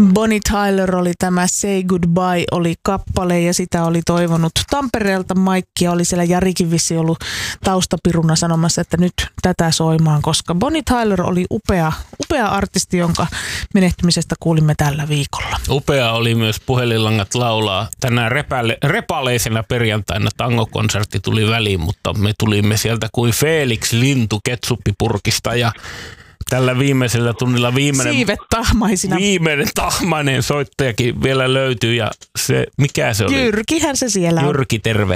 Bonnie Tyler oli tämä Say Goodbye oli kappale ja sitä oli toivonut Tampereelta Maikki ja oli siellä Jarikin vissi ollut taustapiruna sanomassa, että nyt tätä soimaan, koska Bonnie Tyler oli upea artisti, jonka menehtymisestä kuulimme tällä viikolla. Upea oli myös Puhelinlangat laulaa. Tänään repaleisena perjantaina tangokonsertti tuli väliin, mutta me tulimme sieltä kuin Felix Lintu ketsuppipurkista ja tällä viimeisellä tunnilla siivet tahmaisina. Viimeinen tahmainen soittajakin vielä löytyy ja se, mikä se oli? Jyrkihän se siellä on. Jyrki, terve.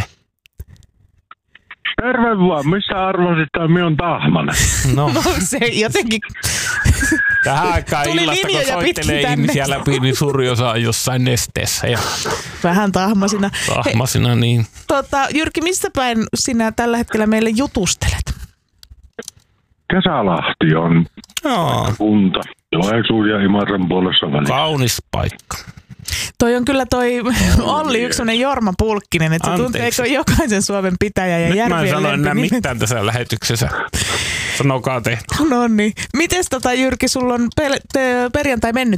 Terve vaan, missä arvasit, että minä on tahmanen? No se jotenkin. Tähän aikaan illasta, kun soittelee ihmisiä läpi, niin suuri osa on jossain nesteessä. Ja vähän tahmasina. Tahmasina, niin. Jyrki, missä päin sinä tällä hetkellä meille jutustelet? Kesälahti on kunta. Joensuun ja Imatran puolessa väliin. Kaunis paikka. Toi on kyllä Olli yksi sellainen Jorma Pulkkinen, että se tunteeko jokaisen Suomen pitäjä ja järvien nyt mä en sano enää nimet. mitään tässä lähetyksessä. Sanokaa te. No niin. Mites Jyrki, sulla on perjantai mennyt?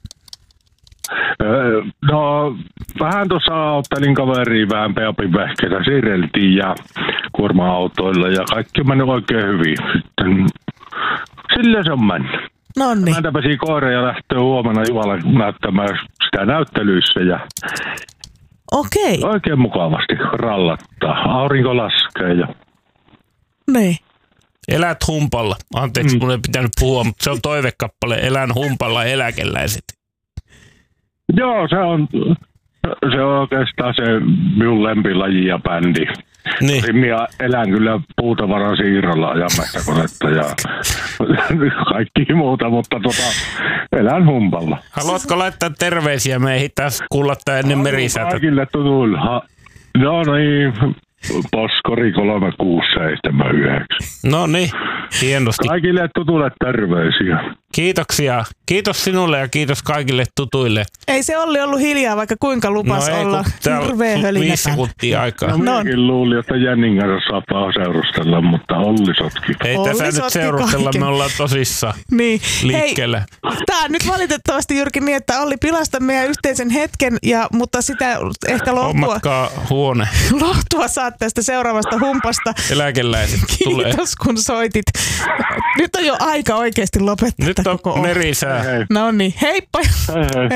No, vähän tuossa auttelin kaveriin vähän peapin vehkeitä. Siirreltiin ja kuorma-autoilla ja kaikki on mennyt oikein hyvin. Sitten sillä se on mennyt. Nonni. Mä täpäsin koira ja lähtee huomenna Jumalan näyttämään sitä näyttelyissä ja okei. Oikein mukavasti rallattaa. Aurinko laskee ja niin. Elät humpalla. Anteeksi, mun ei pitänyt puhua, mutta se on toivekappale. Elän humpalla eläkeläiset. Joo, se on oikeastaan se minun lempilaji ja bändi. Niin. Minä elän kyllä puutavaran siirrolla ja metsäkonetta ja kaikki muuta, mutta elän humpalla. Haluatko laittaa terveisiä? Me ehditään kuulla ennen merisätä. Kaikille tutuille. No niin, Poskori 3679. No niin, hienosti. Kaikille tutuille terveisiä. Kiitoksia. Kiitos sinulle ja kiitos kaikille tutuille. Ei se Olli ollut hiljaa, vaikka kuinka lupas olla hirveä hölinäpän. 5 sekuntia aikaa. No minäkin luulin, että Jännin kanssa saa seurustella, mutta Olli sotki. Ei tässä nyt seurustella, kaiken. Me ollaan tosissaan liikkeellä. Hei, tää on nyt valitettavasti Jyrki niin, että Olli pilastaa meidän yhteisen hetken, mutta sitä ehkä lohtua saat tästä seuraavasta humpasta. Eläkeläiset tulee. Kiitos kun soitit. Nyt on jo aika oikeasti lopettaa. Nyt on merisää. No niin, heippa. Hei.